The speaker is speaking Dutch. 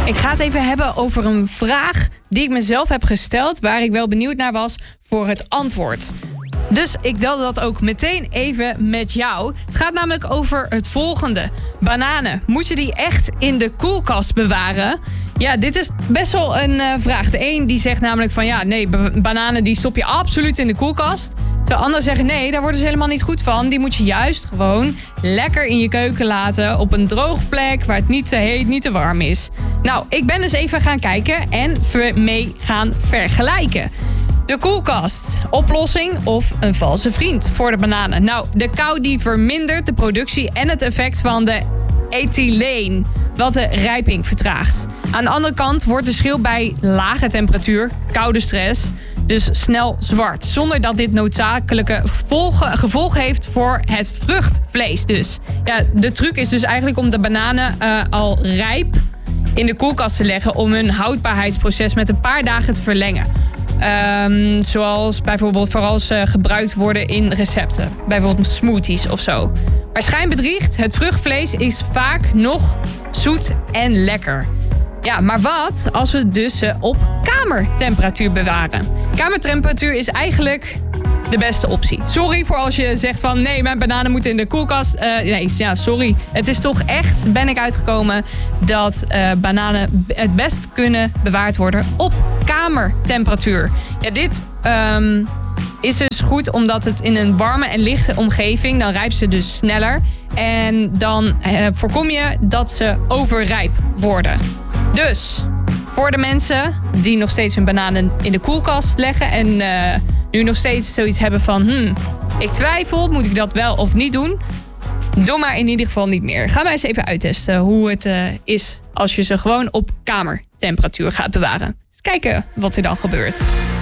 Ik ga het even hebben over een vraag die ik mezelf heb gesteld, waar ik wel benieuwd naar was voor het antwoord. Dus ik deel dat ook meteen even met jou. Het gaat namelijk over het volgende. Bananen, moet je die echt in de koelkast bewaren? Ja, dit is best wel een vraag. De een die zegt namelijk van ja, nee, bananen die stop je absoluut in de koelkast. Terwijl anderen zeggen nee, daar worden ze helemaal niet goed van. Die moet je juist gewoon lekker in je keuken laten. Op een droge plek waar het niet te heet, niet te warm is. Nou, ik ben dus even gaan kijken en mee gaan vergelijken. De koelkast, oplossing of een valse vriend voor de bananen? Nou, de kou die vermindert de productie en het effect van de ethyleen, wat de rijping vertraagt. Aan de andere kant wordt de schil bij lage temperatuur, koude stress, dus snel zwart. Zonder dat dit noodzakelijke gevolgen heeft voor het vruchtvlees dus. Ja, de truc is dus eigenlijk om de bananen al rijp in de koelkast te leggen om hun houdbaarheidsproces met een paar dagen te verlengen. Zoals bijvoorbeeld vooral als ze gebruikt worden in recepten. Bijvoorbeeld smoothies of zo. Maar schijn bedriegt, het vruchtvlees is vaak nog zoet en lekker. Ja, maar wat als we dus op kamertemperatuur bewaren? Kamertemperatuur is eigenlijk de beste optie. Sorry voor als je zegt van nee, mijn bananen moeten in de koelkast. Nee, ja, sorry. Het is toch echt, ben ik uitgekomen, dat bananen het best kunnen bewaard worden op kamertemperatuur. Ja, dit is dus goed omdat het in een warme en lichte omgeving, dan rijpen ze dus sneller. En dan voorkom je dat ze overrijp worden. Dus voor de mensen die nog steeds hun bananen in de koelkast leggen en nu nog steeds zoiets hebben van ik twijfel, moet ik dat wel of niet doen? Doe maar in ieder geval niet meer. Ga maar eens even uittesten hoe het is als je ze gewoon op kamertemperatuur gaat bewaren. Eens kijken wat er dan gebeurt.